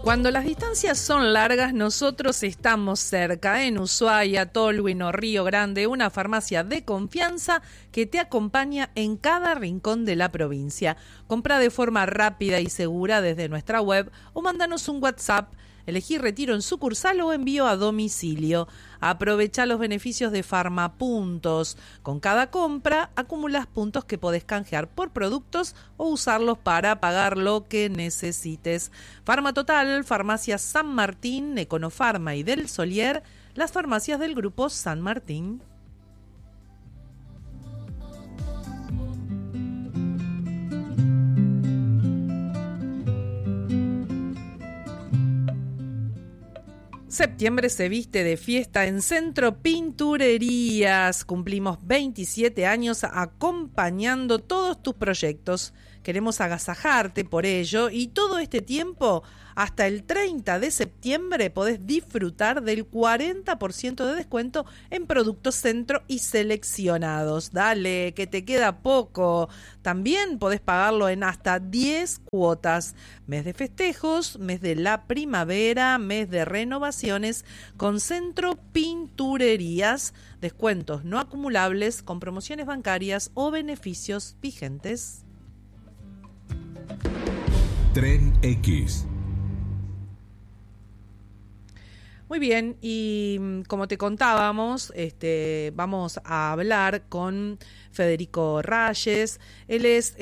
Cuando las distancias son largas, nosotros estamos cerca. En Ushuaia, Tolwyn o Río Grande, una farmacia de confianza que te acompaña en cada rincón de la provincia. Compra de forma rápida y segura desde nuestra web o mándanos un WhatsApp. Elegí retiro en sucursal o envío a domicilio. Aprovecha los beneficios de Farmapuntos. Con cada compra acumulas puntos que podés canjear por productos o usarlos para pagar lo que necesites. Farmatotal, Farmacia San Martín, Econofarma y Del Solier, las farmacias del Grupo San Martín. Septiembre se viste de fiesta en Centro Pinturerías. Cumplimos 27 años acompañando todos tus proyectos. Queremos agasajarte por ello y todo este tiempo, hasta el 30 de septiembre, podés disfrutar del 40% de descuento en productos Centro y seleccionados. Dale, que te queda poco. También podés pagarlo en hasta 10 cuotas. Mes de festejos, mes de la primavera, mes de renovaciones con Centro Pinturerías. Descuentos no acumulables con promociones bancarias o beneficios vigentes. Tren X. Muy bien, y como te contábamos, vamos a hablar con Federico Rayes. Él es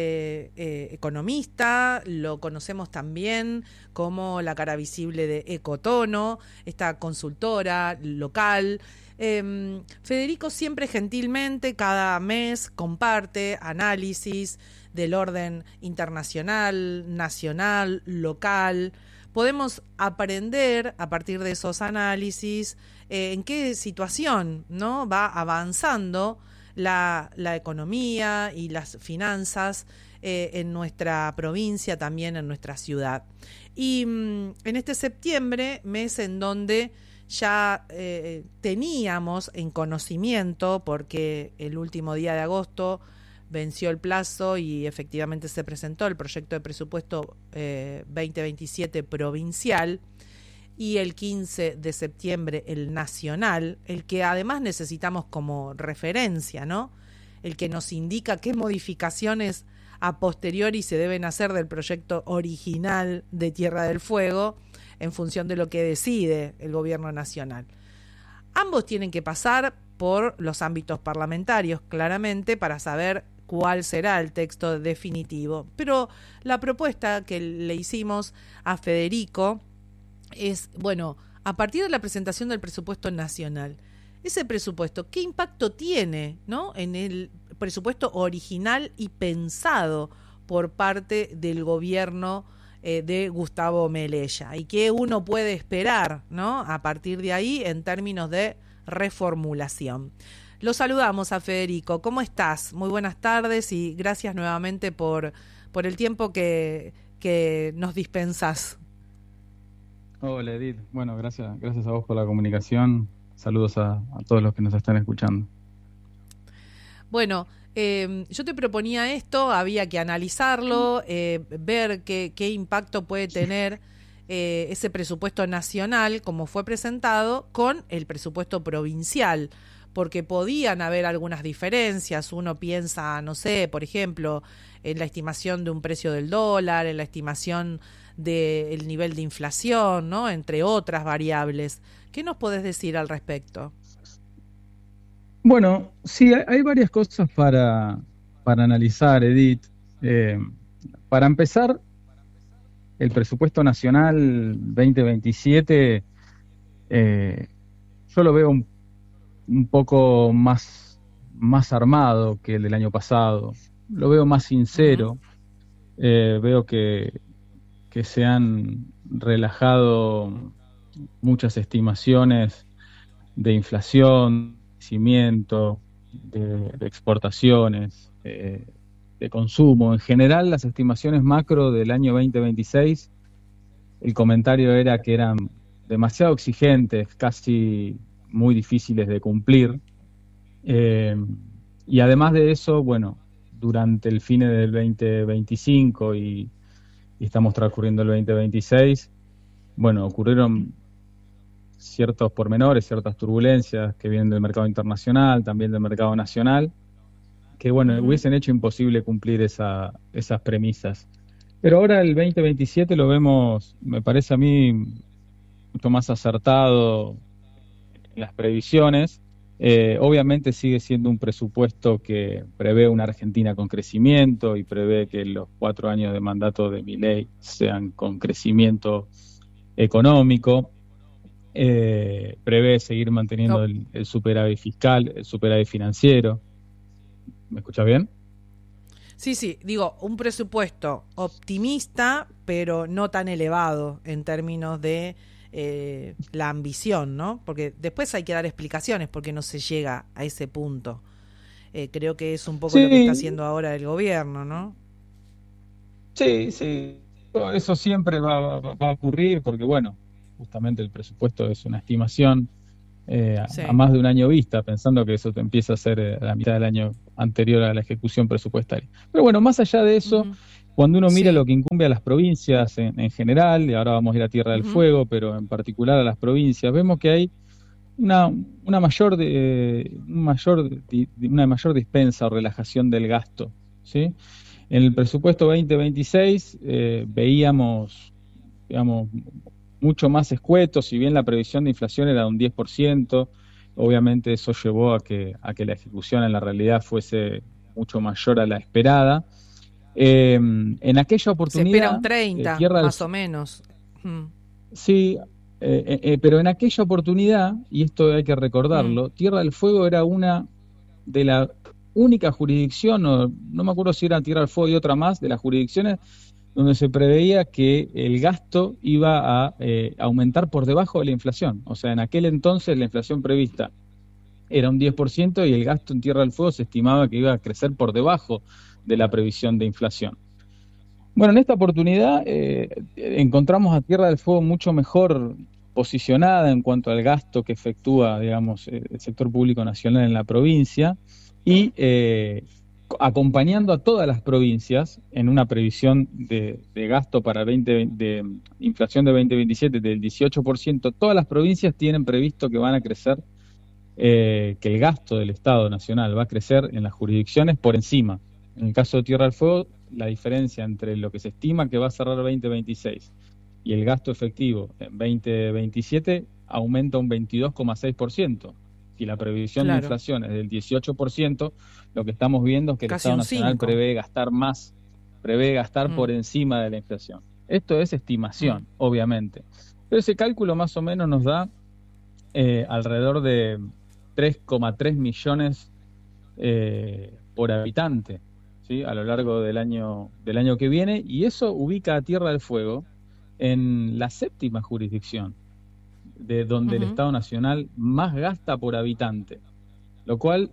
economista, lo conocemos también como la cara visible de Ecotono, esta consultora local. Federico siempre gentilmente cada mes comparte análisis del orden internacional, nacional, local. Podemos aprender a partir de esos análisis en qué situación, ¿no?, va avanzando la economía y las finanzas en nuestra provincia, también en nuestra ciudad. Y en este septiembre, mes en donde ya teníamos en conocimiento, porque el último día de agosto venció el plazo y efectivamente se presentó el proyecto de presupuesto 2027 provincial, y el 15 de septiembre el nacional, el que además necesitamos como referencia, ¿no?, el que nos indica qué modificaciones a posteriori se deben hacer del proyecto original de Tierra del Fuego en función de lo que decide el gobierno nacional. Ambos tienen que pasar por los ámbitos parlamentarios, claramente, para saber cuál será el texto definitivo. Pero la propuesta que le hicimos a Federico es, bueno, a partir de la presentación del presupuesto nacional, ese presupuesto, ¿qué impacto tiene, ¿no?, en el presupuesto original y pensado por parte del gobierno de Gustavo Melella? ¿Y qué uno puede esperar, ¿no?, a partir de ahí en términos de reformulación? Lo saludamos a Federico. ¿Cómo estás? Muy buenas tardes y gracias nuevamente por el tiempo que nos dispensás. Hola, Edith. Bueno, gracias a vos por la comunicación. Saludos a todos los que nos están escuchando. Bueno, yo te proponía esto, había que analizarlo, ver qué impacto puede tener ese presupuesto nacional, como fue presentado, con el presupuesto provincial, porque podían haber algunas diferencias. Uno piensa, no sé, por ejemplo, en la estimación de un precio del dólar, en la estimación del nivel de inflación, ¿no?, entre otras variables. ¿Qué nos podés decir al respecto? Bueno, sí, hay varias cosas para analizar, Edith. Para empezar, el presupuesto nacional 2027, yo lo veo un poco más armado que el del año pasado. Lo veo más sincero. Veo que se han relajado muchas estimaciones de inflación, crecimiento, de exportaciones, de consumo. En general, las estimaciones macro del año 2026, el comentario era que eran demasiado exigentes, casi muy difíciles de cumplir. Y además de eso, bueno, durante el fin del 2025 y estamos transcurriendo el 2026, bueno, ocurrieron ciertos pormenores, ciertas turbulencias que vienen del mercado internacional, también del mercado nacional, que bueno, Ujú. hubiesen hecho imposible cumplir esas premisas. Pero ahora el 2027 lo vemos, me parece a mí, mucho más acertado en las previsiones. Obviamente sigue siendo un presupuesto que prevé una Argentina con crecimiento y prevé que los 4 años de mandato de Milei sean con crecimiento económico. Prevé seguir manteniendo No, el superávit fiscal, el superávit financiero. ¿Me escuchas bien? sí, sí, digo, un presupuesto optimista, pero no tan elevado en términos de la ambición, ¿no? Porque después hay que dar explicaciones porque no se llega a ese punto. Creo que es un poco lo que está Sí, haciendo ahora el gobierno, ¿no? sí, sí. Eso siempre va a ocurrir porque, bueno, justamente el presupuesto es una estimación a Sí. más de un año vista, pensando que eso te empieza a ser a la mitad del año anterior a la ejecución presupuestaria. Pero bueno, más allá de eso, Ujú. cuando uno mira lo Sí. que incumbe a las provincias en general, y ahora vamos a ir a Tierra del Ujú. Fuego, pero en particular a las provincias, vemos que hay una mayor, una mayor dispensa o relajación del gasto, ¿sí? En el presupuesto 2026 veíamos, digamos, mucho más escueto, si bien la previsión de inflación era de un 10%, obviamente eso llevó a que la ejecución en la realidad fuese mucho mayor a la esperada. En aquella Se espera un oportunidad, 30 Tierra del más o menos. Mm. Sí, pero en aquella oportunidad, y esto hay que Mm. recordarlo, Tierra del Fuego era una de la única jurisdicción, o no me acuerdo si era Tierra del Fuego y otra más, de las jurisdicciones donde se preveía que el gasto iba a aumentar por debajo de la inflación. O sea, en aquel entonces la inflación prevista era un 10% y el gasto en Tierra del Fuego se estimaba que iba a crecer por debajo de la previsión de inflación. Bueno, en esta oportunidad encontramos a Tierra del Fuego mucho mejor posicionada en cuanto al gasto que efectúa, digamos, el sector público nacional en la provincia y acompañando a todas las provincias en una previsión de gasto para de inflación de 2027 del 18%. Todas las provincias tienen previsto que van a crecer, que el gasto del Estado Nacional va a crecer en las jurisdicciones por encima. En el caso de Tierra del Fuego, la diferencia entre lo que se estima que va a cerrar 2026 y el gasto efectivo en 2027 aumenta un 22,6%. Si la previsión de Claro, inflación es del 18%, lo que estamos viendo es que el casi Estado un Nacional 5. prevé gastar más, prevé gastar Mm. por encima de la inflación. Esto es Mm. estimación, obviamente. Pero ese cálculo más o menos nos da alrededor de 3,3 millones por habitante, ¿sí? A lo largo del año que viene, y eso ubica a Tierra del Fuego en la séptima jurisdicción de donde el Ujú. Estado Nacional más gasta por habitante, lo cual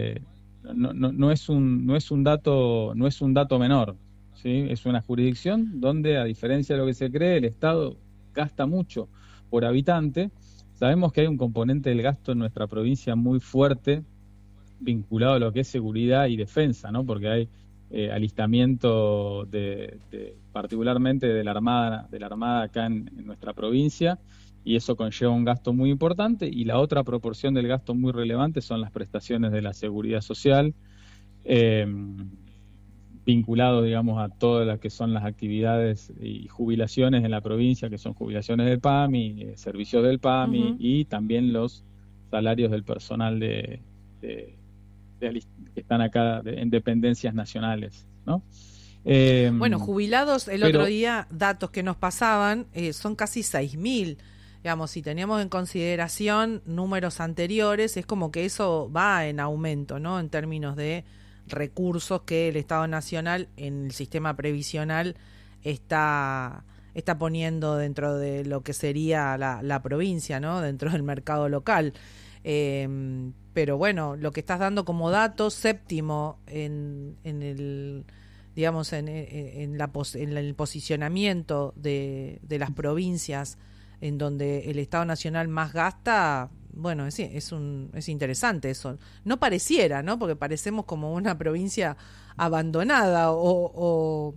no es un dato menor, ¿sí? Es una jurisdicción donde, a diferencia de lo que se cree, el Estado gasta mucho por habitante. Sabemos que hay un componente del gasto en nuestra provincia muy fuerte vinculado a lo que es seguridad y defensa, ¿no? Porque hay alistamiento particularmente de la Armada acá en nuestra provincia, y eso conlleva un gasto muy importante, y la otra proporción del gasto muy relevante son las prestaciones de la seguridad social, eh, vinculado, digamos, a todas las que son las actividades y jubilaciones en la provincia, que son jubilaciones del PAMI, servicios del PAMI, Ujú. y también los salarios del personal de- que están acá en dependencias nacionales, ¿no? Eh, Bueno, jubilados, el otro pero día, datos que nos pasaban, son casi 6.000. Digamos, si teníamos en consideración números anteriores, es como que eso va en aumento, ¿no? En términos de recursos que el Estado Nacional en el sistema previsional está, está poniendo dentro de lo que sería la provincia, ¿no? Dentro del mercado local. Pero bueno, lo que estás dando como dato séptimo en el digamos, en el posicionamiento de las provincias en donde el Estado Nacional más gasta, bueno, es interesante eso. No pareciera, ¿no? Porque parecemos como una provincia abandonada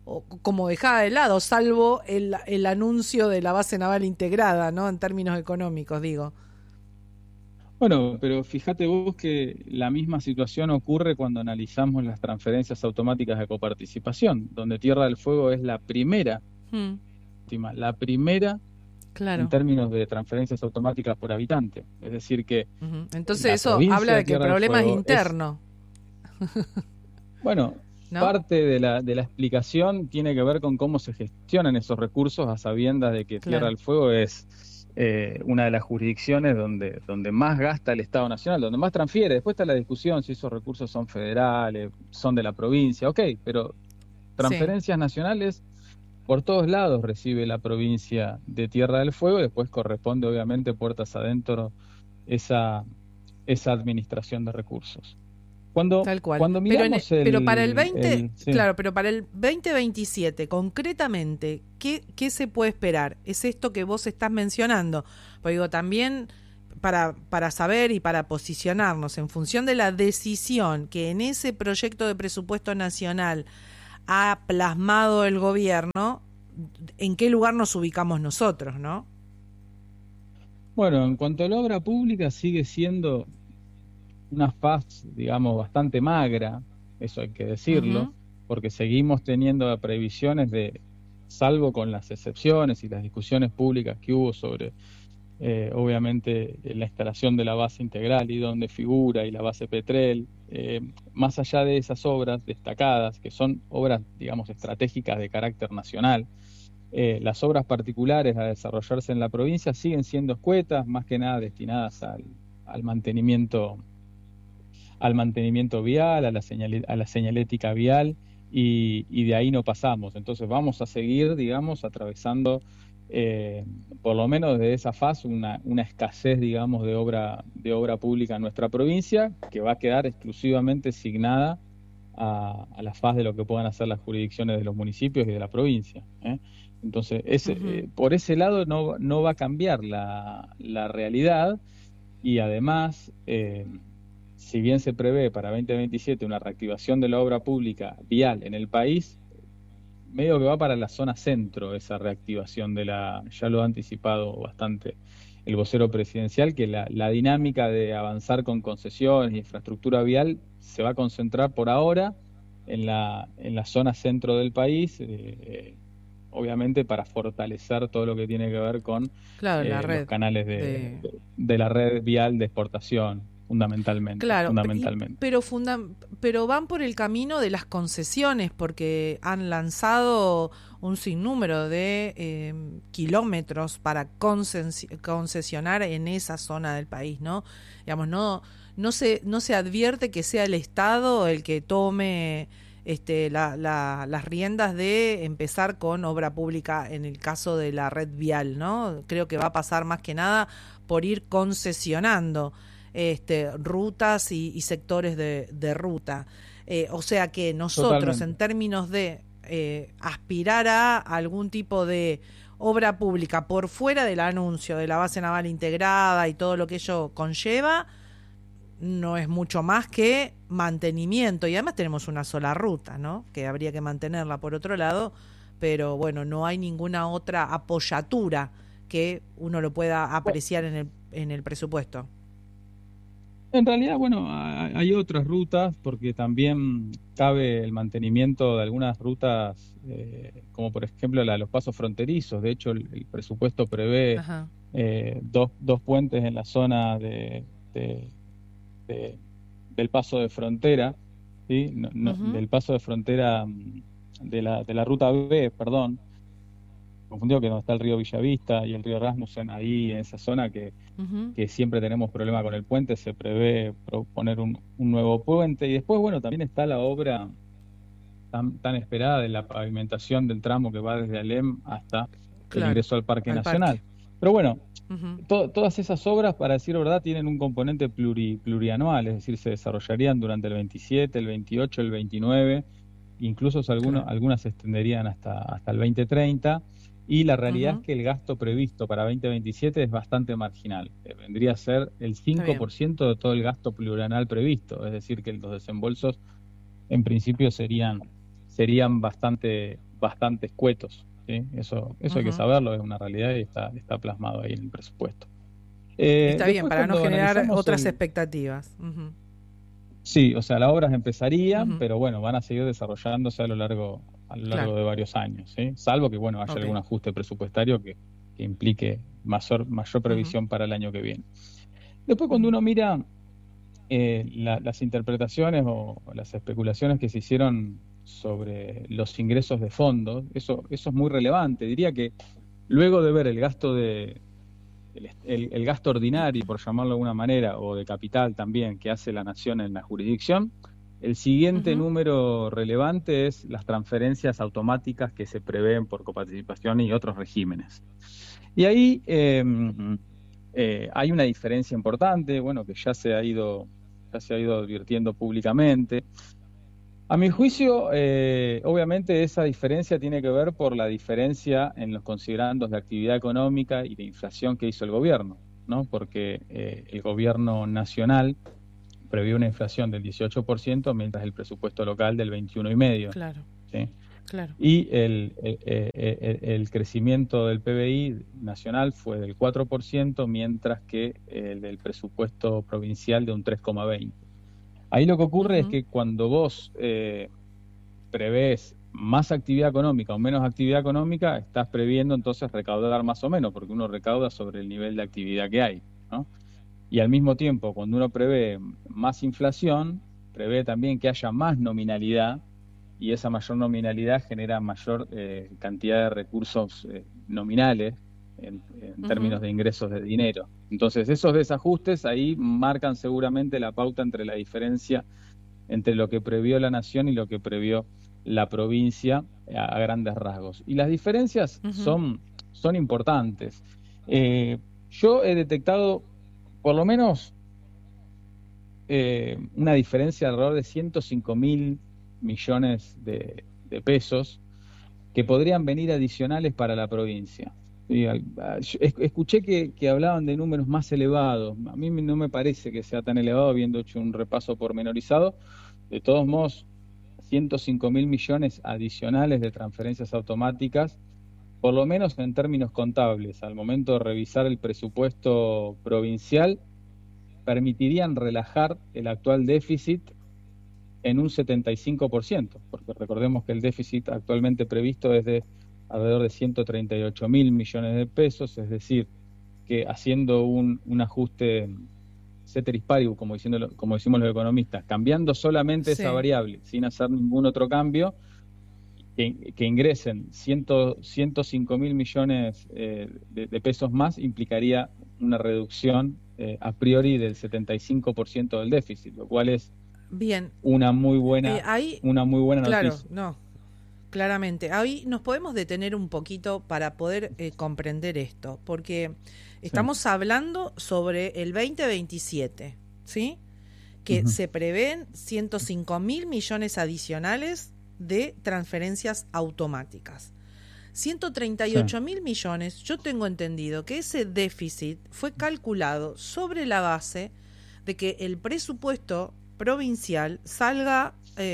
como dejada de lado, salvo el anuncio de la base naval integrada, ¿no? En términos económicos, digo. Bueno, pero fíjate vos que la misma situación ocurre cuando analizamos las transferencias automáticas de coparticipación, donde Tierra del Fuego es la primera, la primera en términos de transferencias automáticas por habitante. Es decir que entonces eso habla de que el problema es interno. Bueno, ¿no? Parte de la explicación tiene que ver con cómo se gestionan esos recursos a sabiendas de que Tierra del Fuego es una de las jurisdicciones donde más gasta el Estado Nacional, donde más transfiere. Después está la discusión si esos recursos son federales, son de la provincia, ok, pero transferencias nacionales por todos lados recibe la provincia de Tierra del Fuego, y después corresponde obviamente puertas adentro esa administración de recursos. Tal cual. Cuando miramos pero para el 20, claro, pero para el 2027, concretamente, ¿qué se puede esperar? Es esto que vos estás mencionando. Porque digo, también para saber y para posicionarnos en función de la decisión que en ese proyecto de presupuesto nacional ha plasmado el gobierno, ¿en qué lugar nos ubicamos nosotros, no? Bueno, en cuanto a la obra pública, sigue siendo una faz, digamos, bastante magra, eso hay que decirlo, porque seguimos teniendo previsiones salvo con las excepciones y las discusiones públicas que hubo sobre, obviamente, la instalación de la base integral y donde figura, y la base Petrel, más allá de esas obras destacadas, que son obras, digamos, estratégicas de carácter nacional, las obras particulares a desarrollarse en la provincia siguen siendo escuetas, más que nada destinadas al mantenimiento vial, a la señalética vial, y de ahí no pasamos. Entonces vamos a seguir, digamos, atravesando, por lo menos de esa faz, una escasez, digamos, de obra pública en nuestra provincia, que va a quedar exclusivamente asignada a la faz de lo que puedan hacer las jurisdicciones de los municipios y de la provincia. Entonces, por ese lado no va a cambiar la realidad, y además, si bien se prevé para 2027 una reactivación de la obra pública vial en el país, medio que va para la zona centro esa reactivación ya lo ha anticipado bastante el vocero presidencial, que la dinámica de avanzar con concesiones y infraestructura vial se va a concentrar por ahora en la zona centro del país, obviamente para fortalecer todo lo que tiene que ver con los canales de la red vial de exportación. Fundamentalmente. Pero van por el camino de las concesiones, porque han lanzado un sinnúmero de kilómetros para concesionar en esa zona del país, ¿no? Digamos, no se advierte que sea el Estado el que tome las riendas de empezar con obra pública en el caso de la red vial, ¿no? Creo que va a pasar más que nada por ir concesionando rutas y sectores de ruta. O sea que nosotros, en términos de aspirar a algún tipo de obra pública por fuera del anuncio de la base naval integrada y todo lo que ello conlleva, no es mucho más que mantenimiento. Y además tenemos una sola ruta, ¿no? Que habría que mantenerla por otro lado, pero bueno, no hay ninguna otra apoyatura que uno lo pueda apreciar en el presupuesto. En realidad, bueno, hay otras rutas, porque también cabe el mantenimiento de algunas rutas, como por ejemplo la de los pasos fronterizos. De hecho, el presupuesto prevé dos puentes en la zona del paso de frontera, ¿sí? Del paso de frontera de la ruta B, perdón, confundido, que donde está el río Villavista y el río Rasmussen, ahí en esa zona que siempre tenemos problema con el puente, se prevé poner un nuevo puente. Y después, bueno, también está la obra tan esperada de la pavimentación del tramo que va desde Alem hasta el ingreso al Parque Nacional. Pero bueno, todas esas obras, para decir verdad, tienen un componente plurianual, es decir, se desarrollarían durante el 27, el 28, el 29, incluso algunas se extenderían hasta el 2030. Y la realidad es que el gasto previsto para 2027 es bastante marginal. Vendría a ser el 5% de todo el gasto plurianual previsto. Es decir, que los desembolsos en principio serían bastante bastante escuetos, ¿sí? Eso hay que saberlo, es una realidad y está plasmado ahí en el presupuesto. Está bien, para no generar otras el... expectativas. Sí, o sea, las obras empezarían, Uh-huh. pero bueno, van a seguir desarrollándose a lo largo Claro. de varios años, ¿sí? Salvo que, bueno, haya Okay. algún ajuste presupuestario que implique mayor previsión Uh-huh. para el año que viene. Después, cuando Uh-huh. uno mira las interpretaciones o las especulaciones que se hicieron sobre los ingresos de fondos, eso es muy relevante. Diría que luego de ver el gasto el gasto ordinario, por llamarlo de alguna manera, o de capital también, que hace la nación en la jurisdicción, el siguiente Uh-huh. número relevante es las transferencias automáticas que se prevén por coparticipación y otros regímenes. Y ahí hay una diferencia importante, bueno, que ya se ha ido advirtiendo públicamente. A mi juicio, obviamente esa diferencia tiene que ver por la diferencia en los considerandos de actividad económica y de inflación que hizo el gobierno, ¿no? Porque el gobierno nacional previó una inflación del 18%, mientras el presupuesto local del 21,5%. Claro. ¿Sí? Claro. Y el crecimiento del PBI nacional fue del 4%, mientras que el del presupuesto provincial de un 3,20%. Ahí lo que ocurre es que cuando vos prevés más actividad económica o menos actividad económica, estás previendo entonces recaudar más o menos, porque uno recauda sobre el nivel de actividad que hay, ¿no? Y al mismo tiempo, cuando uno prevé más inflación, prevé también que haya más nominalidad, y esa mayor nominalidad genera mayor cantidad de recursos nominales en términos de ingresos de dinero. Entonces, esos desajustes ahí marcan seguramente la pauta entre la diferencia entre lo que previó la nación y lo que previó la provincia a grandes rasgos. Y las diferencias son importantes. Yo he detectado por lo menos una diferencia de alrededor de 105.000 millones de pesos que podrían venir adicionales para la provincia. Escuché que hablaban de números más elevados. A mí no me parece que sea tan elevado, habiendo hecho un repaso pormenorizado. De todos modos, 105.000 millones adicionales de transferencias automáticas, por lo menos en términos contables, al momento de revisar el presupuesto provincial, permitirían relajar el actual déficit en un 75%, porque recordemos que el déficit actualmente previsto es de alrededor de 138.000 millones de pesos, es decir, que haciendo un ajuste ceteris paribus, como decimos los economistas, cambiando solamente esa variable, sin hacer ningún otro cambio, que ingresen 105.000 millones de pesos más, implicaría una reducción a priori del 75% del déficit, lo cual es bien una muy buena claro, noticia. No, claramente. Ahí nos podemos detener un poquito para poder comprender esto, porque estamos hablando sobre el 2027, ¿sí? Que se prevén 105.000 millones adicionales de transferencias automáticas. 138.000 millones, yo tengo entendido que ese déficit fue calculado sobre la base de que el presupuesto provincial salga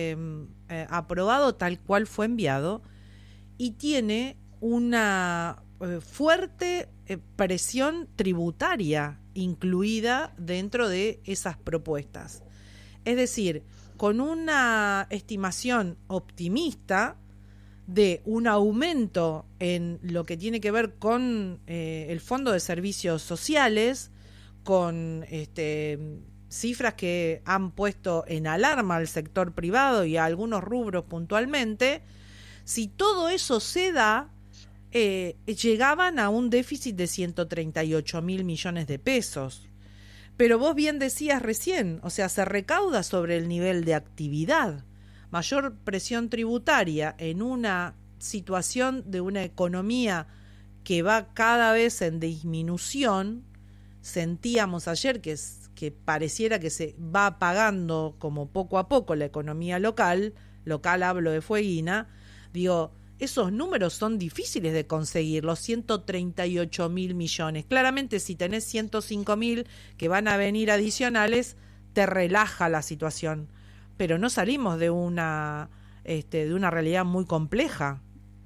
aprobado tal cual fue enviado y tiene una fuerte presión tributaria incluida dentro de esas propuestas. Es decir, con una estimación optimista de un aumento en lo que tiene que ver con el Fondo de Servicios Sociales, con cifras que han puesto en alarma al sector privado y a algunos rubros puntualmente. Si todo eso se da, llegaban a un déficit de 138.000 millones de pesos. Pero vos bien decías recién, o sea, se recauda sobre el nivel de actividad. Mayor presión tributaria en una situación de una economía que va cada vez en disminución. Sentíamos ayer que pareciera que se va apagando como poco a poco la economía local hablo de Fueguina, digo, esos números son difíciles de conseguir, los 138.000 millones. Claramente si tenés 105.000 que van a venir adicionales, te relaja la situación, pero no salimos de una realidad muy compleja.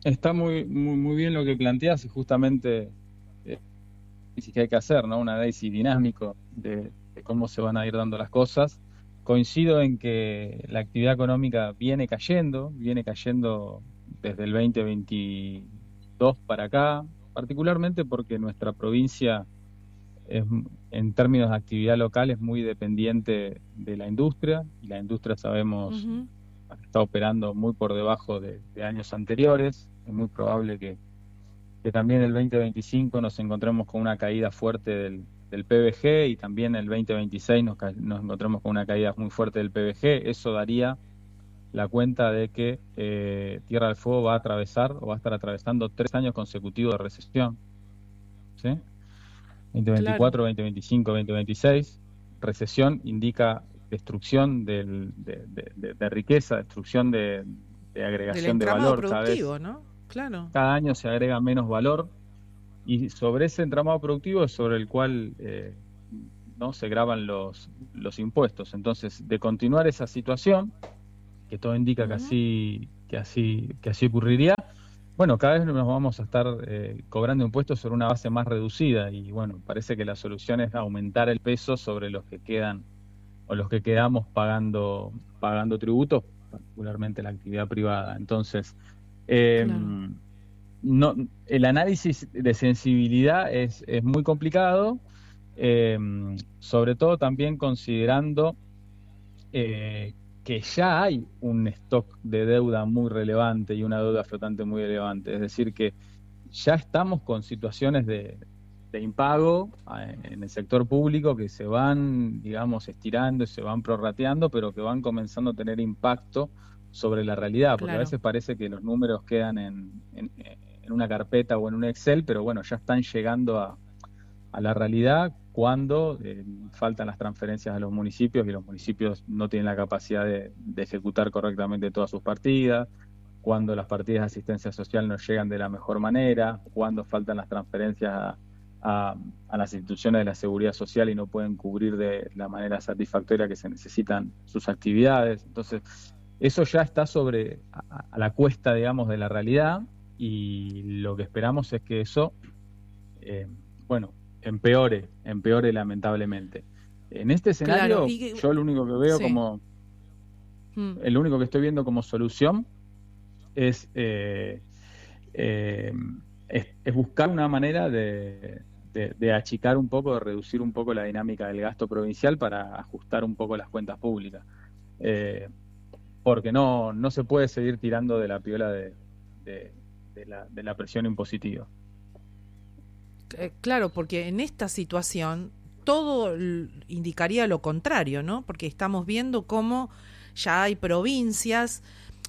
Está muy bien lo que planteas y justamente sí que hay que hacer, ¿no? Un análisis dinámico de cómo se van a ir dando las cosas. Coincido en que la actividad económica viene cayendo desde el 2022 para acá, particularmente porque nuestra provincia es, en términos de actividad local, es muy dependiente de la industria, y la industria sabemos Ujú. está operando muy por debajo de años anteriores. Es muy probable que también el 2025 nos encontremos con una caída fuerte del PBG, y también el 2026 nos encontremos con una caída muy fuerte del PBG. Eso daría la cuenta de que Tierra del Fuego va a atravesar o va a estar atravesando 3 años consecutivos de recesión, ¿sí? Claro, 2024, 2025, 2026. Recesión indica destrucción de riqueza, destrucción de del agregación de entramado valor. Cada vez, productivo, ¿no? Claro, cada año se agrega menos valor, y sobre ese entramado productivo es sobre el cual no se graban los impuestos. Entonces, de continuar esa situación, que todo indica que ujú, así ocurriría, bueno, cada vez nos vamos a estar cobrando impuestos sobre una base más reducida, y bueno, parece que la solución es aumentar el peso sobre los que quedan o los que quedamos pagando tributos, particularmente la actividad privada. Entonces, eh, claro. no, el análisis de sensibilidad es muy complicado, eh, sobre todo también considerando eh, que ya hay un stock de deuda muy relevante y una deuda flotante muy relevante. Es decir, que ya estamos con situaciones de impago en el sector público que se van, digamos, estirando y se van prorrateando, pero que van comenzando a tener impacto sobre la realidad, porque a Claro, veces parece que los números quedan en una carpeta o en un Excel, pero bueno, ya están llegando a la realidad cuando faltan las transferencias a los municipios, y los municipios no tienen la capacidad de ejecutar correctamente todas sus partidas, cuando las partidas de asistencia social no llegan de la mejor manera, cuando faltan las transferencias a las instituciones de la seguridad social y no pueden cubrir de la manera satisfactoria que se necesitan sus actividades. Entonces, eso ya está a la cuesta, digamos, de la realidad, y lo que esperamos es que eso, eh, bueno, empeore lamentablemente. En este claro. escenario, yo lo único que veo Sí. Mm. lo único que estoy viendo como solución es, eh, es buscar una manera de achicar un poco, de reducir un poco la dinámica del gasto provincial para ajustar un poco las cuentas públicas. Eh, Porque no se puede seguir tirando de la piola de, de la presión impositiva. Claro, porque en esta situación todo indicaría lo contrario, ¿no? Porque estamos viendo cómo ya hay provincias.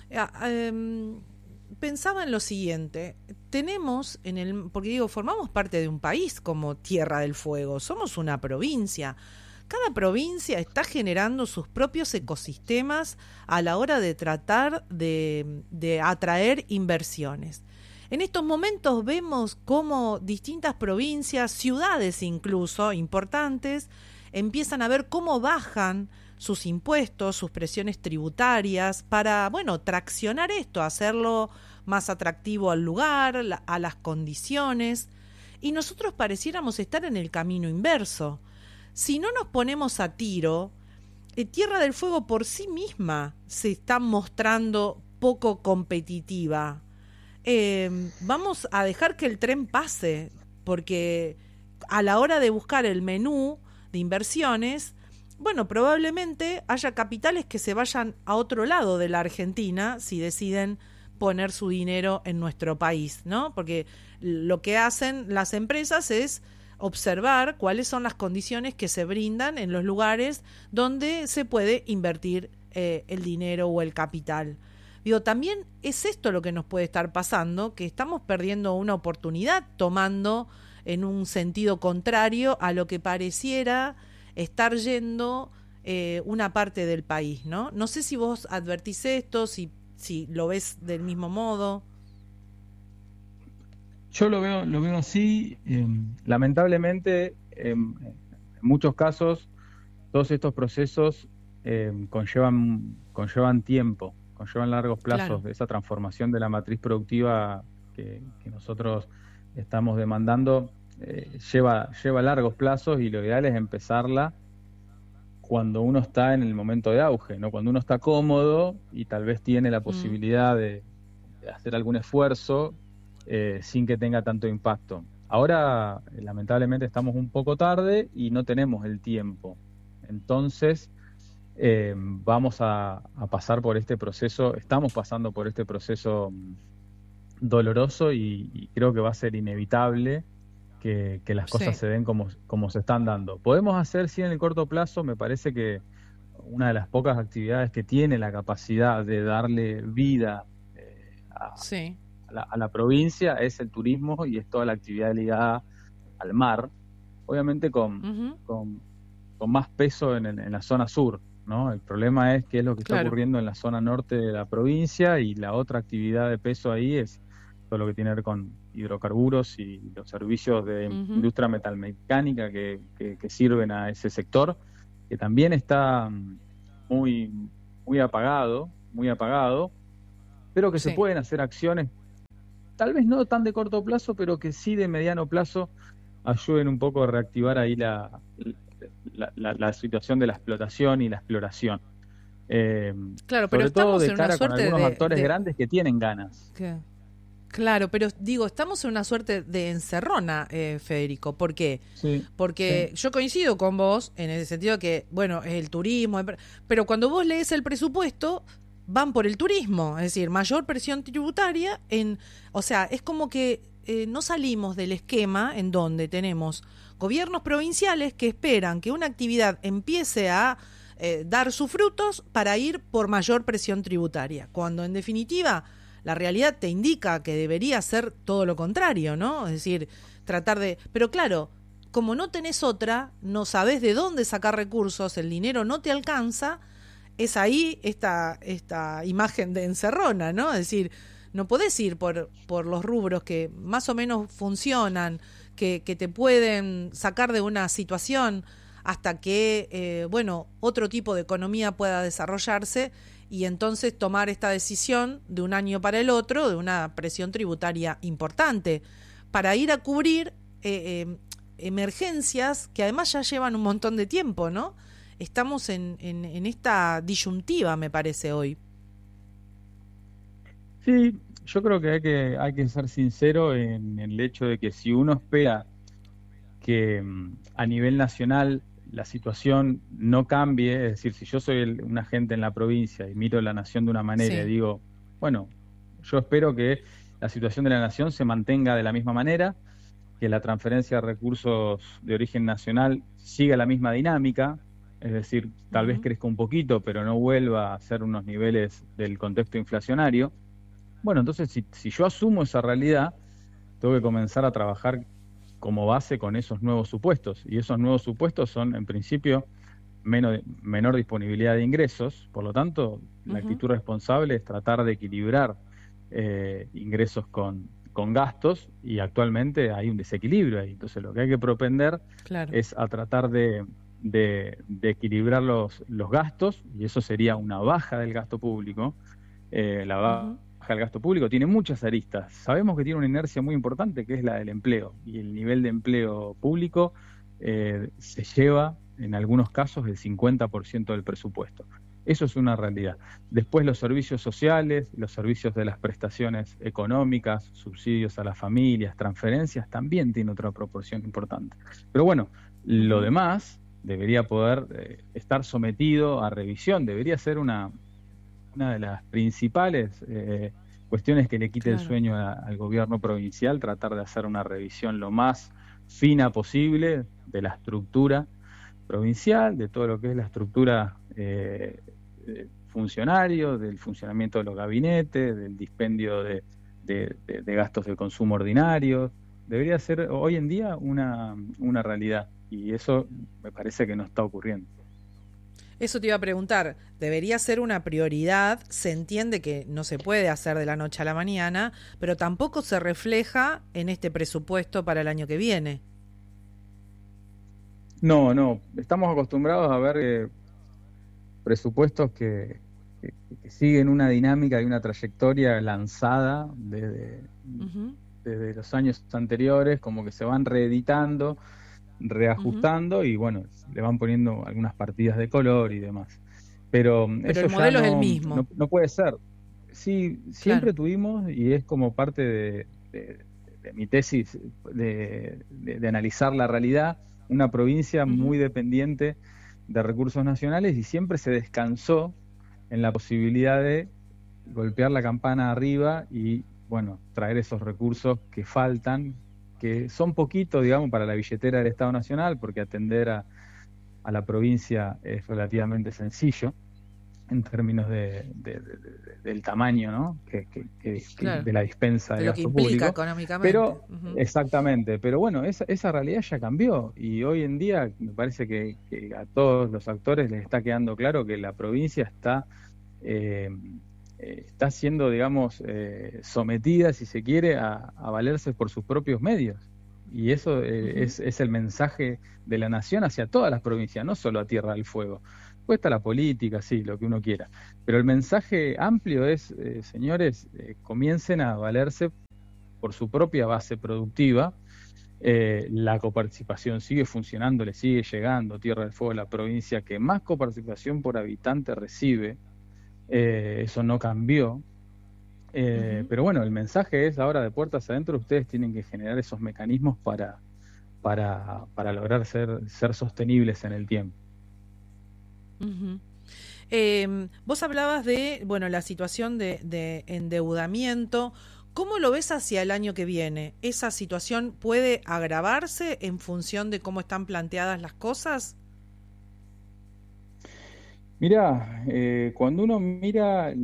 Pensaba en lo siguiente, tenemos porque digo, formamos parte de un país como Tierra del Fuego, somos una provincia. Cada provincia está generando sus propios ecosistemas a la hora de tratar de atraer inversiones. En estos momentos vemos cómo distintas provincias, ciudades incluso importantes, empiezan a ver cómo bajan sus impuestos, sus presiones tributarias, para, bueno, traccionar esto, hacerlo más atractivo al lugar, a las condiciones. Y nosotros pareciéramos estar en el camino inverso. Si no nos ponemos a tiro, Tierra del Fuego por sí misma se está mostrando poco competitiva. Vamos a dejar que el tren pase, porque a la hora de buscar el menú de inversiones, bueno, probablemente haya capitales que se vayan a otro lado de la Argentina si deciden poner su dinero en nuestro país, ¿no? Porque lo que hacen las empresas es observar cuáles son las condiciones que se brindan en los lugares donde se puede invertir el dinero o el capital. Digo, también es esto lo que nos puede estar pasando, que estamos perdiendo una oportunidad tomando en un sentido contrario a lo que pareciera estar yendo una parte del país, ¿no? No sé si vos advertís esto, si lo ves del mismo modo. Yo lo veo así. Lamentablemente, en muchos casos, todos estos procesos conllevan conllevan largos plazos. Claro. Esa transformación de la matriz productiva que nosotros estamos demandando lleva largos plazos, y lo ideal es empezarla cuando uno está en el momento de auge, ¿no? Cuando uno está cómodo y tal vez tiene la posibilidad de hacer algún esfuerzo sin que tenga tanto impacto. Ahora, lamentablemente, estamos un poco tarde y no tenemos el tiempo. Entonces, vamos a pasar por este proceso, estamos pasando por este proceso doloroso, y creo que va a ser inevitable que las cosas se den como se están dando. Podemos hacer, sí, en el corto plazo. Me parece que una de las pocas actividades que tiene la capacidad de darle vida a la provincia es el turismo, y es toda la actividad ligada al mar, obviamente con más peso en la zona sur, ¿no? El problema es qué es lo que está ocurriendo en la zona norte de la provincia, y la otra actividad de peso ahí es todo lo que tiene que ver con hidrocarburos y los servicios de industria metalmecánica que sirven a ese sector, que también está muy apagado, pero que se pueden hacer acciones, tal vez no tan de corto plazo, pero que sí de mediano plazo ayuden un poco a reactivar ahí la situación de la explotación y la exploración. Claro, pero sobre todo estamos de en cara una con suerte algunos actores grandes que tienen ganas. Claro, pero digo, estamos en una suerte de encerrona, Federico. ¿Por qué? Porque yo coincido con vos en el sentido que, bueno, es el turismo, pero cuando vos lees el presupuesto, van por el turismo, es decir, mayor presión tributaria, o sea, es como que no salimos del esquema en donde tenemos gobiernos provinciales que esperan que una actividad empiece a dar sus frutos para ir por mayor presión tributaria, cuando en definitiva la realidad te indica que debería ser todo lo contrario, ¿no? Es decir, tratar de... Pero claro, como no tenés otra, no sabés de dónde sacar recursos, el dinero no te alcanza, es ahí esta imagen de encerrona, ¿no? Es decir, no podés ir por los rubros que más o menos funcionan, que te pueden sacar de una situación hasta que, otro tipo de economía pueda desarrollarse, y entonces tomar esta decisión de un año para el otro, de una presión tributaria importante, para ir a cubrir emergencias que además ya llevan un montón de tiempo, ¿no? Estamos en esta disyuntiva, me parece, hoy. Sí, yo creo que hay que ser sincero en el hecho de que si uno espera que a nivel nacional la situación no cambie, es decir, si yo soy un agente en la provincia y miro la nación de una manera y digo, bueno, yo espero que la situación de la nación se mantenga de la misma manera, que la transferencia de recursos de origen nacional siga la misma dinámica, es decir, tal vez crezca un poquito, pero no vuelva a ser unos niveles del contexto inflacionario. Bueno, entonces si yo asumo esa realidad, tengo que comenzar a trabajar como base con esos nuevos supuestos, y esos nuevos supuestos son en principio menor disponibilidad de ingresos. Por lo tanto, la actitud responsable es tratar de equilibrar ingresos con gastos, y actualmente hay un desequilibrio ahí. Entonces lo que hay que propender es a tratar de equilibrar los gastos, y eso sería una baja del gasto público. La baja del gasto público tiene muchas aristas. Sabemos que tiene una inercia muy importante, que es la del empleo, y el nivel de empleo público se lleva en algunos casos el 50% del presupuesto. Eso es una realidad. Después los servicios sociales, los servicios de las prestaciones económicas, subsidios a las familias, transferencias, también tiene otra proporción importante. Pero bueno, lo demás debería poder estar sometido a revisión, debería ser una de las principales cuestiones que le quite el sueño al gobierno provincial, tratar de hacer una revisión lo más fina posible de la estructura provincial, de todo lo que es la estructura funcionario, del funcionamiento de los gabinetes, del dispendio de gastos de consumo ordinarios. Debería ser hoy en día una realidad, y eso me parece que no está ocurriendo. Eso te iba a preguntar, debería ser una prioridad, se entiende que no se puede hacer de la noche a la mañana, pero tampoco se refleja en este presupuesto para el año que viene. No, estamos acostumbrados a ver presupuestos que que siguen una dinámica y una trayectoria lanzada Ujú, desde los años anteriores, como que se van reeditando, ujú. reajustando y bueno, le van poniendo algunas partidas de color y demás. Pero Pero eso el ya modelo es el mismo, no puede ser. Sí, claro. siempre tuvimos, y es como parte de mi tesis de analizar la realidad, una provincia Ujú, muy dependiente de recursos nacionales y siempre se descansó en la posibilidad de golpear la campana arriba y, bueno, traer esos recursos que faltan, que son poquitos, digamos, para la billetera del Estado Nacional, porque atender a la provincia es relativamente sencillo en términos del tamaño, ¿no? claro. De la dispensa De de lo que gasto implica público. económicamente. Pero, Ujú, exactamente, pero bueno, esa realidad ya cambió y hoy en día me parece que a todos los actores les está quedando claro que la provincia eh, está siendo, digamos, sometida, si se quiere, a valerse por sus propios medios. Y eso ujú, es el mensaje de la nación hacia todas las provincias, no solo a Tierra del Fuego. Después está la política, sí, lo que uno quiera. Pero el mensaje amplio es, señores, comiencen a valerse por su propia base productiva. La coparticipación sigue funcionando, le sigue llegando. Tierra del Fuego es la provincia que más coparticipación por habitante recibe. Eso no cambió. ujú. Pero bueno, el mensaje es ahora de puertas adentro, ustedes tienen que generar esos mecanismos para lograr ser sostenibles en el tiempo. Ujú. Vos hablabas de, bueno, la situación de endeudamiento. ¿Cómo lo ves hacia el año que viene? ¿Esa situación puede agravarse en función de cómo están planteadas las cosas? Mira, cuando uno mira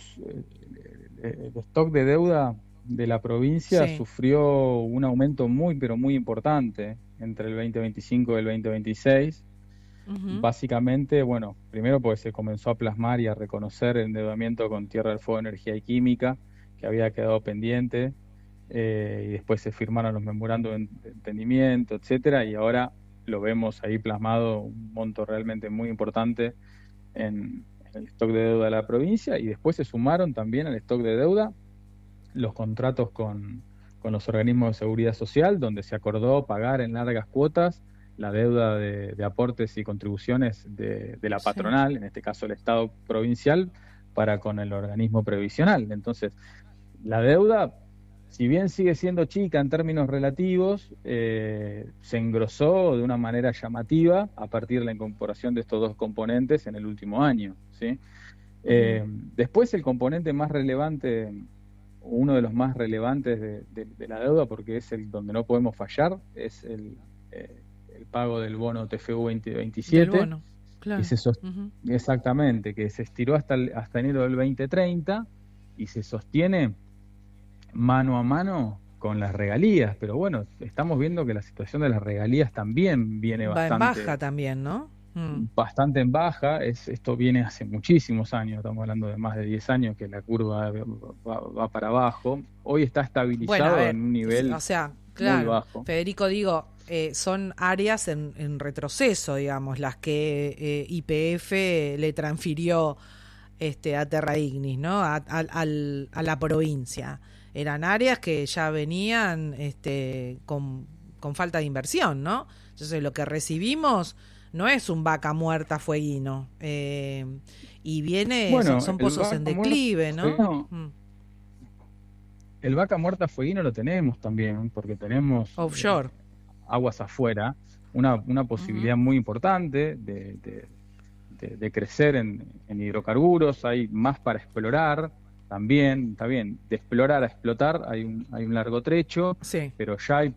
el stock de deuda de la provincia Sí. sufrió un aumento muy, pero muy importante entre el 2025 y el 2026. Ujú, Básicamente, bueno, primero porque se comenzó a plasmar y a reconocer el endeudamiento con Tierra del Fuego, Energía y Química, que había quedado pendiente, y después se firmaron los memorandos de entendimiento, etcétera, y ahora lo vemos ahí plasmado un monto realmente muy importante en el stock de deuda de la provincia, y después se sumaron también al stock de deuda los contratos con los organismos de seguridad social, donde se acordó pagar en largas cuotas la deuda de aportes y contribuciones de la sí. patronal, en este caso el Estado provincial, para con el organismo previsional. Entonces, la deuda, si bien sigue siendo chica en términos relativos, se engrosó de una manera llamativa a partir de la incorporación de estos dos componentes en el último año, ¿sí? Ujú, Después el componente más relevante, uno de los más relevantes de la deuda, porque es el donde no podemos fallar, es el pago del bono TFU del 2027, bono, que claro. se sos- Ujú. exactamente, que se estiró hasta enero del 2030 y se sostiene mano a mano con las regalías, pero bueno, estamos viendo que la situación de las regalías también viene Va en baja también, ¿no? Mm, bastante en baja. Esto viene hace muchísimos años, estamos hablando de más de 10 años que la curva va para abajo. Hoy está bueno, a estabilizado en ver, un o nivel sea, muy claro, bajo. Federico, digo, son áreas en retroceso, digamos, las que YPF le transfirió a Terra Ignis, ¿no? A la provincia. Eran áreas que ya venían con falta de inversión, ¿no? Entonces lo que recibimos no es un vaca muerta fueguino. Y viene, Bueno, son pozos en declive, ¿no? Mm. el vaca muerta fueguino lo tenemos también, porque tenemos Offshore. aguas afuera, una Ujú. posibilidad muy importante de crecer en hidrocarburos. Hay más para explorar también, está bien, de explorar a explotar hay un largo trecho, Sí. pero ya hay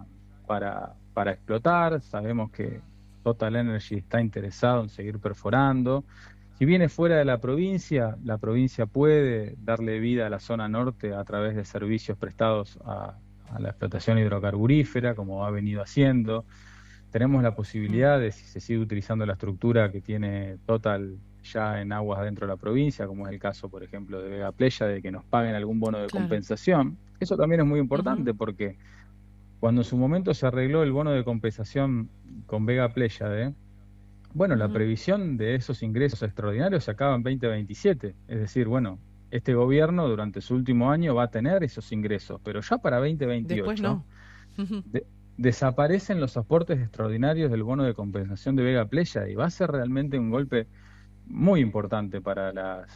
para explotar. Sabemos que Total Energy está interesado en seguir perforando. Si viene fuera de la provincia puede darle vida a la zona norte a través de servicios prestados a la explotación hidrocarburífera, como ha venido haciendo. Tenemos la Mm. posibilidad de, si se sigue utilizando la estructura que tiene Total ya en aguas dentro de la provincia, como es el caso, por ejemplo, de Vega Playa, de que nos paguen algún bono de Claro. compensación. Eso también es muy Ujú. importante porque cuando en su momento se arregló el bono de compensación con Vega Playa, Bueno, la Ujú. previsión de esos ingresos extraordinarios se acaba en 2027. Es decir, bueno, este gobierno durante su último año va a tener esos ingresos, pero ya para Después 2028 no. Ujú. de- desaparecen los aportes extraordinarios del bono de compensación de Vega Playa y va a ser realmente un golpe muy importante para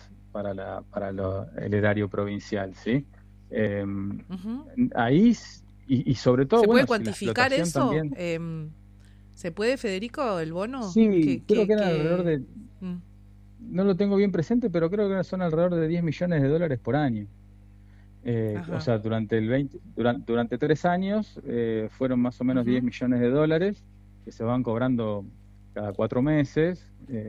el erario provincial, ¿sí? Eh, Ujú. ahí, y sobre todo, ¿Se puede bueno, si la cuantificar explotación eso? también. ¿Se puede, Federico, el bono? Sí, creo que eran alrededor de, Mm. no lo tengo bien presente, pero creo que son alrededor de 10 millones de dólares por año. O Ajá. sea, durante 3 años fueron más o menos 10 Ujú. millones de dólares que se van cobrando cada 4 meses,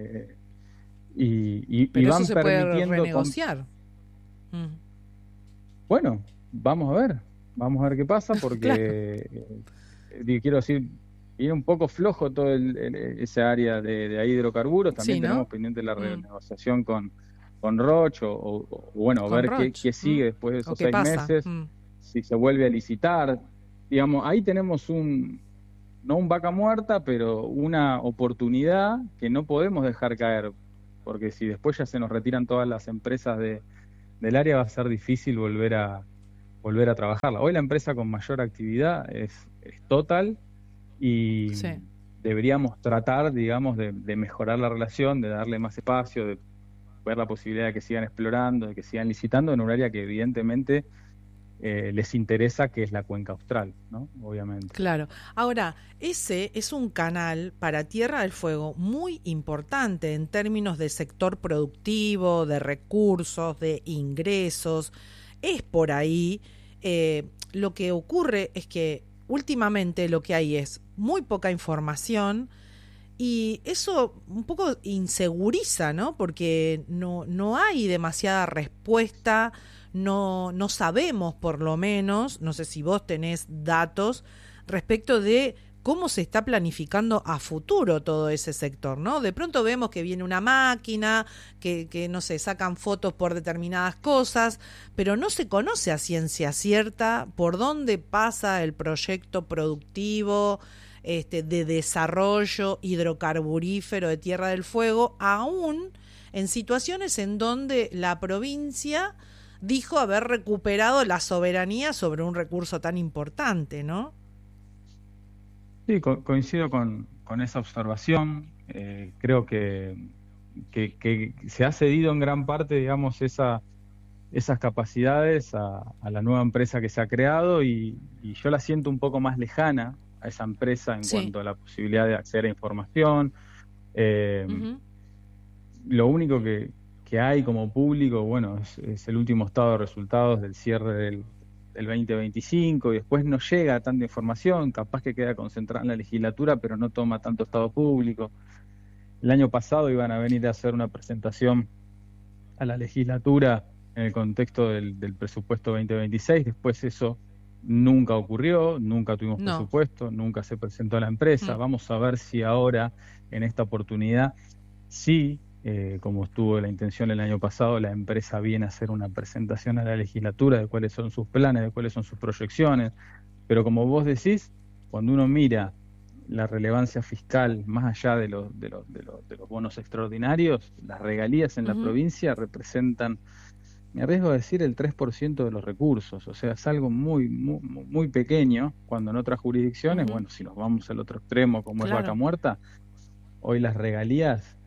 y Pero eso van se puede permitiendo renegociar. Mm. bueno, vamos a ver qué pasa, Claro. porque quiero decir, viene un poco flojo todo ese área de ahí hidrocarburos. También Sí, tenemos ¿no? pendiente la Mm. renegociación con Roche, bueno, Con ver Roche. qué sigue después de ¿O esos qué seis pasa? meses, Mm. si se vuelve a licitar. Digamos, ahí tenemos no un vaca muerta, pero una oportunidad que no podemos dejar caer, porque si después ya se nos retiran todas las empresas del área, va a ser difícil volver a trabajarla. Hoy la empresa con mayor actividad es Total, y Sí. deberíamos tratar, digamos, de mejorar la relación, de darle más espacio, de ver la posibilidad de que sigan explorando, de que sigan licitando en un área que evidentemente les interesa, que es la cuenca austral, ¿no? Obviamente. Claro. Ahora, ese es un canal para Tierra del Fuego muy importante en términos de sector productivo, de recursos, de ingresos. Es por ahí. Lo que ocurre es que últimamente lo que hay es muy poca información y eso un poco inseguriza, ¿no? Porque no hay demasiada respuesta, no sabemos por lo menos, no sé si vos tenés datos respecto de cómo se está planificando a futuro todo ese sector, ¿no? De pronto vemos que viene una máquina, que no sé, sacan fotos por determinadas cosas, pero no se conoce a ciencia cierta por dónde pasa el proyecto productivo, de desarrollo hidrocarburífero de Tierra del Fuego, aún en situaciones en donde la provincia dijo haber recuperado la soberanía sobre un recurso tan importante, ¿no? Sí, coincido con esa observación. Creo que se ha cedido en gran parte, digamos, esas capacidades a la nueva empresa que se ha creado, y yo la siento un poco más lejana a esa empresa en Sí. cuanto a la posibilidad de acceder a información. Eh, Ujú. lo único que hay como público, bueno, es el último estado de resultados del cierre del 2025, y después no llega tanta información, capaz que queda concentrada en la legislatura, pero no toma tanto estado público. El año pasado iban a venir a hacer una presentación a la legislatura en el contexto del presupuesto 2026. Después eso nunca ocurrió, nunca tuvimos No. presupuesto, nunca se presentó a la empresa. Mm. Vamos a ver si ahora, en esta oportunidad, sí, como estuvo la intención el año pasado, la empresa viene a hacer una presentación a la legislatura de cuáles son sus planes, de cuáles son sus proyecciones. Pero como vos decís, cuando uno mira la relevancia fiscal más allá de los bonos extraordinarios, las regalías en la Ujú. provincia representan, me arriesgo a decir, el 3% de los recursos. O sea, es algo muy, muy, muy pequeño, cuando en otras jurisdicciones, Ujú. bueno, si nos vamos al otro extremo, como es Vaca Claro. Muerta, hoy las regalías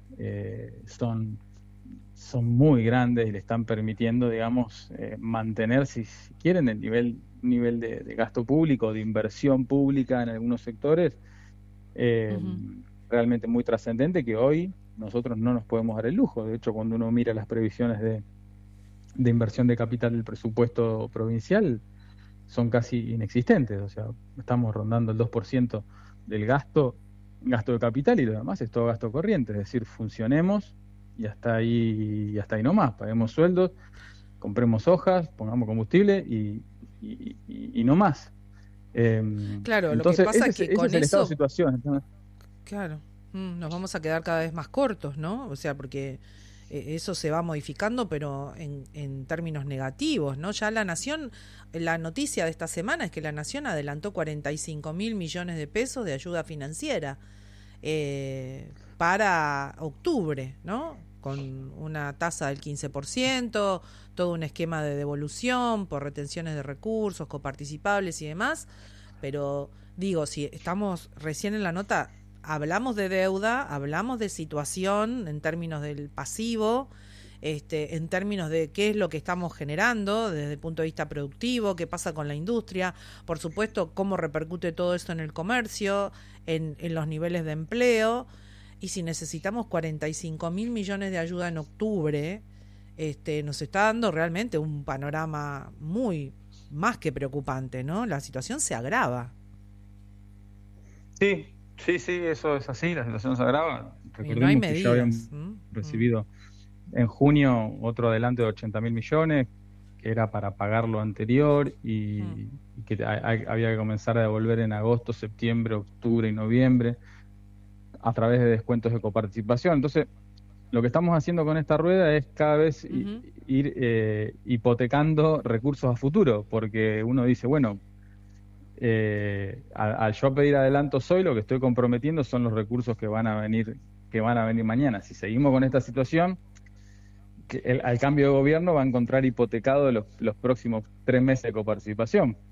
son muy grandes y le están permitiendo, digamos, mantener, si quieren, el nivel de gasto público, de inversión pública en algunos sectores, eh, Ujú. realmente muy trascendente, que hoy nosotros no nos podemos dar el lujo. De hecho, cuando uno mira las previsiones de inversión de capital del presupuesto provincial, son casi inexistentes. O sea, estamos rondando el 2% del gasto de capital, y lo demás es todo gasto corriente. Es decir, funcionemos y hasta ahí nomás. Paguemos sueldos, compremos hojas, pongamos combustible y no más. Eh, Claro, lo que entonces, pasa ese es es, que ese con es el estado de eso, situación. claro, nos vamos a quedar cada vez más cortos, ¿no? O sea, porque eso se va modificando, pero en términos negativos, ¿no? Ya la Nación, la noticia de esta semana es que la Nación adelantó 45.000 millones de pesos de ayuda financiera. para octubre, ¿no? Con una tasa del 15%, todo un esquema de devolución por retenciones de recursos, coparticipables y demás. Pero digo, si estamos recién en la nota, hablamos de deuda, hablamos de situación en términos del pasivo, en términos de qué es lo que estamos generando desde el punto de vista productivo, qué pasa con la industria, por supuesto, cómo repercute todo esto en el comercio, en los niveles de empleo, y si necesitamos 45.000 millones de ayuda en octubre, nos está dando realmente un panorama muy más que preocupante, ¿no? La situación se agrava. Sí, sí, eso es así, la situación se agrava. Y no hay Recordemos que ya medidas. habíamos recibido en junio otro adelanto de 80.000 millones, que era para pagar lo anterior y que había que comenzar a devolver en agosto, septiembre, octubre y noviembre a través de descuentos de coparticipación. Entonces, lo que estamos haciendo con esta rueda es cada vez ir hipotecando recursos a futuro, porque uno dice, bueno, al yo pedir adelantos hoy, lo que estoy comprometiendo son los recursos que van a venir mañana. Si seguimos con esta situación, al cambio de gobierno va a encontrar hipotecado los próximos 3 meses de coparticipación.